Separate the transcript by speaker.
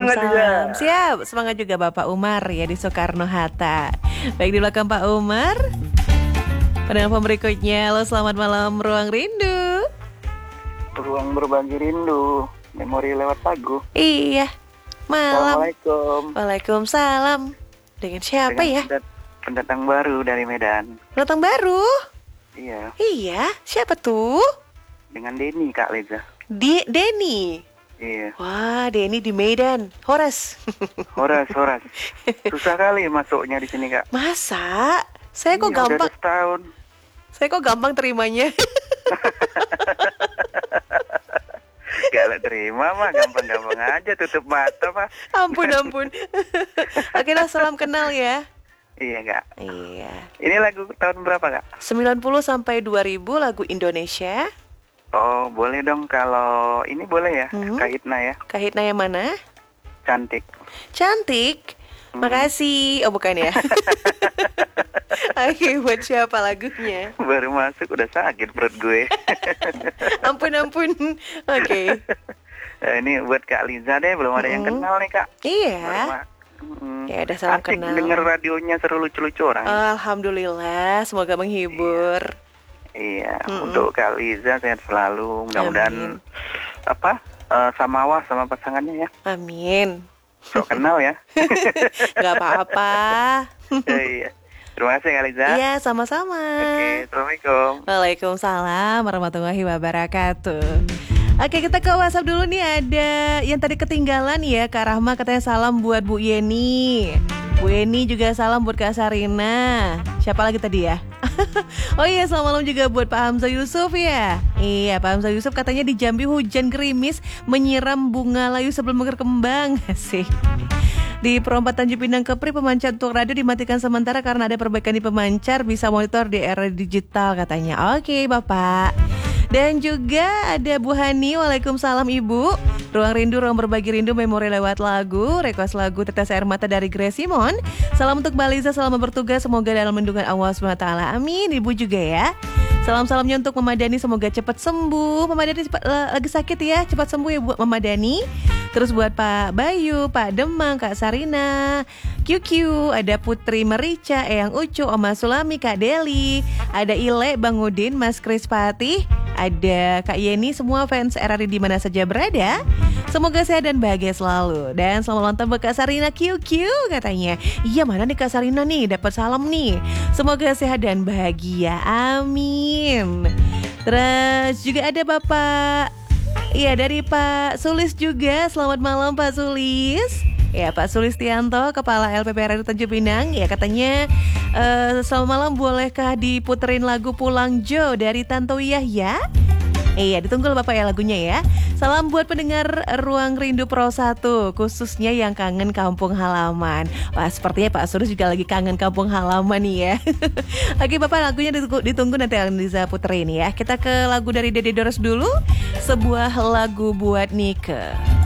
Speaker 1: Semangat juga.
Speaker 2: Siap, semangat juga Bapak Umar ya di Soekarno-Hatta. Baik, di belakang Pak Umar. Penelpon berikutnya, halo selamat malam Ruang Rindu.
Speaker 1: Ruang berbagi rindu, memori lewat lagu.
Speaker 2: Iya, malam.
Speaker 1: Assalamualaikum.
Speaker 2: Waalaikumsalam. Dengan siapa ya?
Speaker 1: Pendatang baru dari Medan.
Speaker 2: Pendatang baru?
Speaker 1: Iya.
Speaker 2: Iya, siapa tuh?
Speaker 1: Dengan Denny, Kak Leza.
Speaker 2: Denny.
Speaker 1: Iya.
Speaker 2: Wah, Denny di Medan. Horas.
Speaker 1: Horas. Susah kali masuknya di sini, Kak.
Speaker 2: Masa? Saya kok
Speaker 1: Iya,
Speaker 2: gampang.
Speaker 1: Udah setahun.
Speaker 2: Saya kok gampang terimanya.
Speaker 1: Gak lah terima mah, gampang-gampang aja, tutup mata Pak.
Speaker 2: Ampun. Oke lah, salam kenal ya.
Speaker 1: Iya Kak.
Speaker 2: Iya.
Speaker 1: Ini lagu tahun berapa Kak?
Speaker 2: 90 sampai 2000 lagu Indonesia.
Speaker 1: Oh boleh dong, kalau ini boleh ya, Kahitna ya.
Speaker 2: Kahitna yang mana?
Speaker 1: Cantik.
Speaker 2: Makasih. Oh bukan ya. Oke, buat siapa lagunya?
Speaker 1: Baru masuk udah sakit perut gue.
Speaker 2: Ampun. Oke.
Speaker 1: Nah, ini buat Kak Liza deh, belum ada yang kenal nih Kak.
Speaker 2: Iya. Ya udah, salam
Speaker 1: Asik
Speaker 2: kenal.
Speaker 1: denger radionya, seru lucu-lucu orang.
Speaker 2: Alhamdulillah, semoga menghibur.
Speaker 1: Iya, untuk Kak Liza sehat selalu. Mudah-mudahan sama pasangannya ya.
Speaker 2: Amin.
Speaker 1: Sok kenal ya.
Speaker 2: Gak apa-apa.
Speaker 1: Iya. Terima kasih Kak Liza.
Speaker 2: Iya, sama-sama.
Speaker 1: Oke, Assalamualaikum.
Speaker 2: Waalaikumsalam warahmatullahi wabarakatuh. Oke, kita ke WhatsApp dulu nih. Ada yang tadi ketinggalan ya, Kak Rahma katanya salam buat Bu Yeni. Bu Yeni juga salam buat Kak Sarina. Siapa lagi tadi ya? Oh iya, selamat malam juga buat Pak Hamzah Yusuf ya. Iya, Pak Hamzah Yusuf katanya di Jambi hujan gerimis menyiram bunga layu sebelum berkembang. Asik. Di perempatan Tanjung Pinang Kepri, pemancar untuk radio dimatikan sementara karena ada perbaikan di pemancar, bisa monitor di era digital katanya. Oke, Bapak. Dan juga ada Bu Hani, waalaikumsalam Ibu. Ruang rindu, ruang berbagi rindu, memori lewat lagu. Request lagu Tetes Air Mata dari Grace Simon. Salam untuk Mbak Liza selama bertugas, semoga dalam lindungan Allah SWT. Amin. Ibu juga ya. Salam-salamnya untuk Mama Dani, semoga cepat sembuh. Mama Dani lagi sakit ya, cepat sembuh ya buat Mama Dani. Terus buat Pak Bayu, Pak Demang, Kak Sarina, QQ, ada Putri Merica, Eyang Ucu, Oma Sulami, Kak Deli, ada Ile, Bang Udin, Mas Kris Patih, ada Kak Yeni, semua fans RRI di mana saja berada. Semoga sehat dan bahagia selalu. Dan selamat ulang tahun buat Kak Sarina QQ katanya. Iya, mana nih Kak Sarina nih, dapat salam nih. Semoga sehat dan bahagia. Amin. Terus juga ada Bapak, iya dari Pak Sulis juga. Selamat malam Pak Sulis. Ya, Pak Sulistianto, Kepala LPPRRI Tanjung Pinang. Ya, katanya selamat malam, bolehkah diputerin lagu Pulang Jo dari Tantowi Yahya? Iya, ditunggu Bapak ya lagunya ya. Salam buat pendengar Ruang Rindu Pro 1, khususnya yang kangen kampung halaman. Wah, sepertinya Pak Sulis juga lagi kangen kampung halaman nih ya. Oke Bapak, lagunya ditunggu nanti akan bisa puterin ya. Kita ke lagu dari Dede Dores dulu, sebuah lagu buat Nike.